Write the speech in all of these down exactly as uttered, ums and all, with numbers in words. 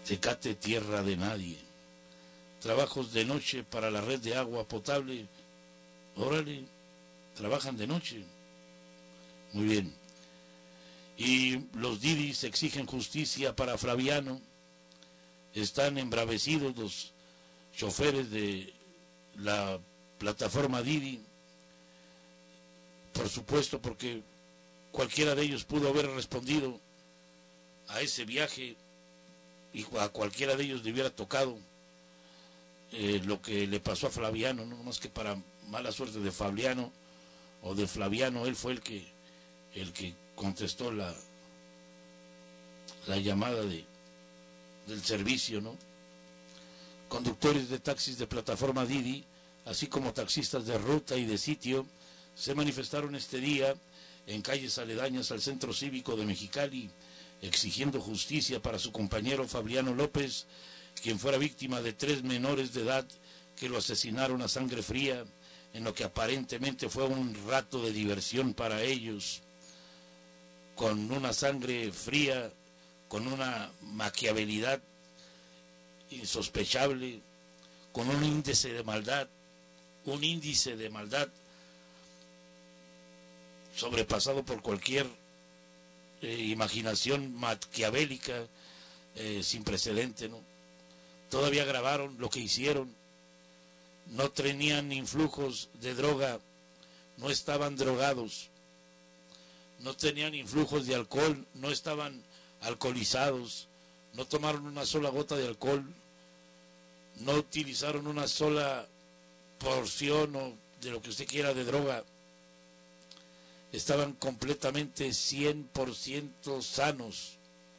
Tecate, tierra de nadie. Trabajos de noche para la red de agua potable. Órale, trabajan de noche. Muy bien. Y los Didis exigen justicia para Flaviano. Están embravecidos los choferes de la plataforma Didi, por supuesto, porque cualquiera de ellos pudo haber respondido a ese viaje y a cualquiera de ellos le hubiera tocado eh, lo que le pasó a Flaviano, no más que para mala suerte de Flaviano o de Flaviano, él fue el que el que contestó la la llamada de del servicio, ¿no? Conductores de taxis de plataforma Didi, así como taxistas de ruta y de sitio, se manifestaron este día en calles aledañas al Centro Cívico de Mexicali, exigiendo justicia para su compañero Fabiano López, quien fuera víctima de tres menores de edad que lo asesinaron a sangre fría, en lo que aparentemente fue un rato de diversión para ellos, con una sangre fría, con una maquiavelidad insospechable, con un índice de maldad, un índice de maldad sobrepasado por cualquier eh, imaginación maquiavélica eh, sin precedente, ¿no? Todavía grabaron lo que hicieron, no tenían influjos de droga, no estaban drogados, no tenían influjos de alcohol, no estaban alcoholizados, no tomaron una sola gota de alcohol, no utilizaron una sola porción o de lo que usted quiera de droga, estaban completamente cien por ciento sanos.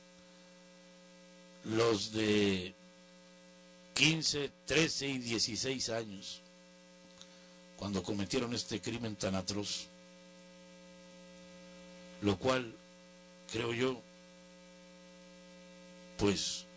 Los de quince, trece y dieciséis años, cuando cometieron este crimen tan atroz, lo cual, creo yo, pues